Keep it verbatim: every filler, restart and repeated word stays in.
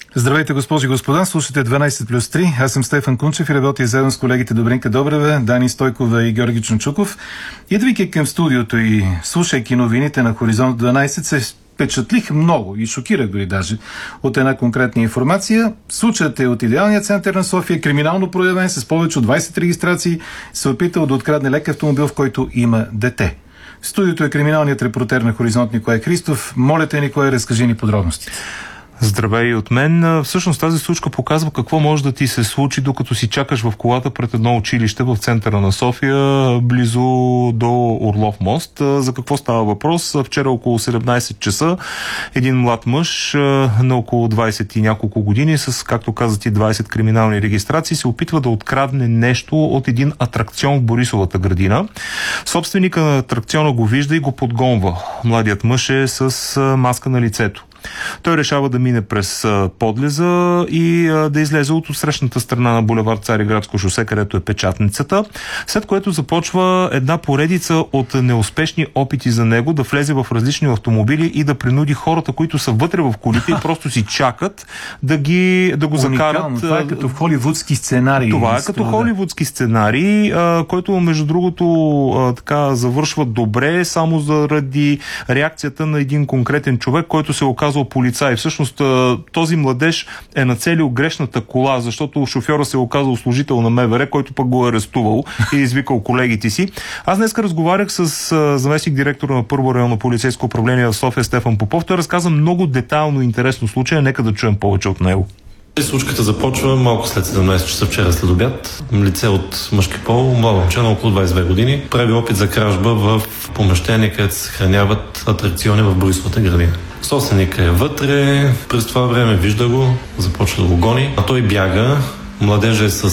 Здравейте, госпожи и господа, слушате дванайсет плюс три. Аз съм Стефан Кунчев и работя заедно с колегите Добринка Добрева, Дани Стойкова и Георги Чунчуков. Идвайки към студиото и слушайки новините на Хоризонт дванайсет, се впечатлих много и шокирах дори даже от една конкретна информация. Случаят е от идеалния център на София, криминално проявен, с повече от двайсет регистрации, се опитал да открадне лек автомобил, в който има дете. В студиото е криминалният репортер на Хоризонт Николай Христов. Моля те, Николай, разкажи ни подробности. Здравей от мен. Всъщност тази случка показва какво може да ти се случи, докато си чакаш в колата пред едно училище в центъра на София, близо до Орлов мост. За какво става въпрос? Вчера около седемнайсет часа един млад мъж на около двайсет и няколко години с, както каза ти, двайсет криминални регистрации се опитва да открадне нещо от един атракцион в Борисовата градина. Собственика на атракциона го вижда и го подгонва. Младият мъж е с маска на лицето. Той решава да мине през подлеза и а, да излезе от отсрещната страна на булевард Цариградско шосе, където е печатницата, след което започва една поредица от неуспешни опити за него да влезе в различни автомобили и да принуди хората, които са вътре в колите и просто си чакат да, ги, да го Уникално. закарат. Това е като холивудски сценарий. Това е като холивудски сценарий, а, който между другото а, така завършва добре, само заради реакцията на един конкретен човек, който се оказва полицай. Всъщност този младеж е нацелил грешната кола, защото шофьора се е оказал служител на МВР, който пък го е арестувал и извикал колегите си. Аз днеска разговарях с заместник директора на Първо районно полицейско управление в София Стефан Попов. Той разказа много детайлно и интересно случая. Нека да чуем повече от него. Случката започва малко след седемнайсет часа вчера след обяд. Лице от мъжки пол, младо момче на около двайсет и две години, прави опит за кражба в помещение, където се съхраняват атракциони в Борисовата градина. Собственикът е вътре, през това време вижда го, започва да го гони, а той бяга. Младежът е с